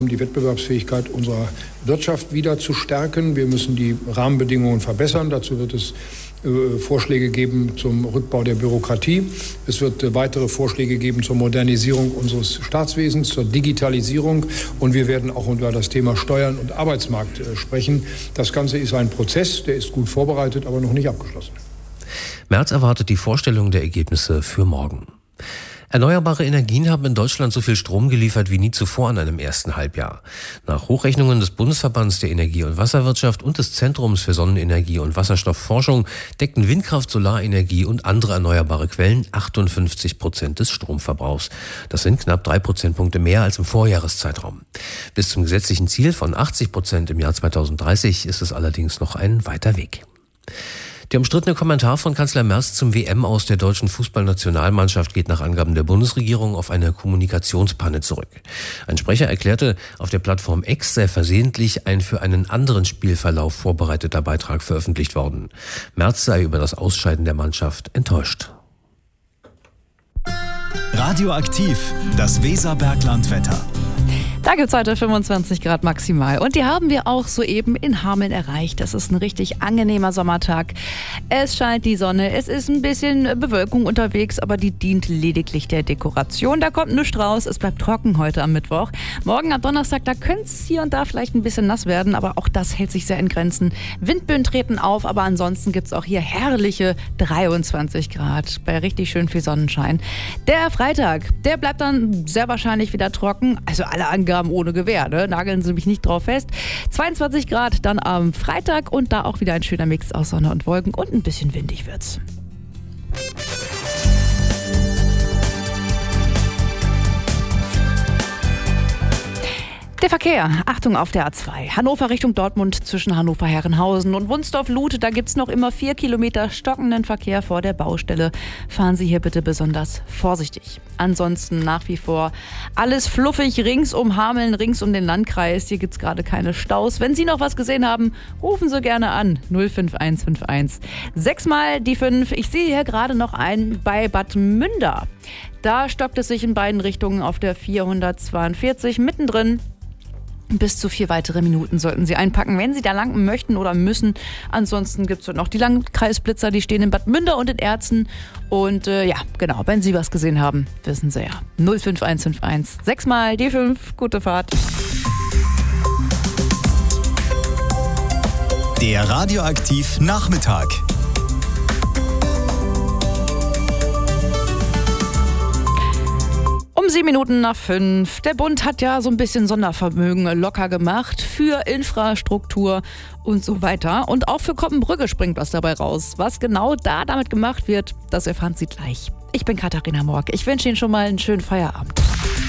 Um die Wettbewerbsfähigkeit unserer Wirtschaft wieder zu stärken. Wir müssen die Rahmenbedingungen verbessern. Dazu wird es Vorschläge geben zum Rückbau der Bürokratie. Es wird weitere Vorschläge geben zur Modernisierung unseres Staatswesens, zur Digitalisierung. Und wir werden auch über das Thema Steuern und Arbeitsmarkt sprechen. Das Ganze ist ein Prozess, der ist gut vorbereitet, aber noch nicht abgeschlossen. Merz erwartet die Vorstellung der Ergebnisse für morgen. Erneuerbare Energien haben in Deutschland so viel Strom geliefert wie nie zuvor in einem ersten Halbjahr. Nach Hochrechnungen des Bundesverbands der Energie- und Wasserwirtschaft und des Zentrums für Sonnenenergie und Wasserstoffforschung deckten Windkraft, Solarenergie und andere erneuerbare Quellen 58% des Stromverbrauchs. Das sind knapp 3 Prozentpunkte mehr als im Vorjahreszeitraum. Bis zum gesetzlichen Ziel von 80% im Jahr 2030 ist es allerdings noch ein weiter Weg. Der umstrittene Kommentar von Kanzler Merz zum WM-Aus der deutschen Fußballnationalmannschaft geht nach Angaben der Bundesregierung auf eine Kommunikationspanne zurück. Ein Sprecher erklärte, auf der Plattform X sei versehentlich ein für einen anderen Spielverlauf vorbereiteter Beitrag veröffentlicht worden. Merz sei über das Ausscheiden der Mannschaft enttäuscht. Radioaktiv, das Weserberglandwetter. Da gibt es heute 25 Grad maximal und die haben wir auch soeben in Hameln erreicht. Das ist ein richtig angenehmer Sommertag. Es scheint die Sonne, es ist ein bisschen Bewölkung unterwegs, aber die dient lediglich der Dekoration. Da kommt nichts raus, es bleibt trocken heute am Mittwoch. Morgen am Donnerstag, da könnte es hier und da vielleicht ein bisschen nass werden, aber auch das hält sich sehr in Grenzen. Windböen treten auf, aber ansonsten gibt es auch hier herrliche 23 Grad bei richtig schön viel Sonnenschein. Der Freitag, der bleibt dann sehr wahrscheinlich wieder trocken, also alle Angaben ohne Gewähr, ne? Nageln Sie mich nicht drauf fest. 22 Grad dann am Freitag und da auch wieder ein schöner Mix aus Sonne und Wolken und ein bisschen windig wird's. Der Verkehr. Achtung auf der A2. Hannover Richtung Dortmund zwischen Hannover-Herrenhausen und Wunsdorf-Luth. Da gibt es noch immer 4 Kilometer stockenden Verkehr vor der Baustelle. Fahren Sie hier bitte besonders vorsichtig. Ansonsten nach wie vor alles fluffig rings um Hameln, rings um den Landkreis. Hier gibt es gerade keine Staus. Wenn Sie noch was gesehen haben, rufen Sie gerne an. 05151. 6 mal die 5. Ich sehe hier gerade noch einen bei Bad Münder. Da stockt es sich in beiden Richtungen auf der 442 mittendrin. Bis zu 4 weitere Minuten sollten Sie einpacken, wenn Sie da lang möchten oder müssen. Ansonsten gibt es noch die Landkreisblitzer, die stehen in Bad Münder und in Erzen. Und ja, genau, wenn Sie was gesehen haben, wissen Sie ja. 05151. 6 mal die 5. Gute Fahrt. Der Radioaktiv Nachmittag. Um 7 Minuten nach 5. Der Bund hat ja so ein bisschen Sondervermögen locker gemacht für Infrastruktur und so weiter. Und auch für Koppenbrücke springt was dabei raus. Was genau damit gemacht wird, das erfahren Sie gleich. Ich bin Katharina Morg. Ich wünsche Ihnen schon mal einen schönen Feierabend.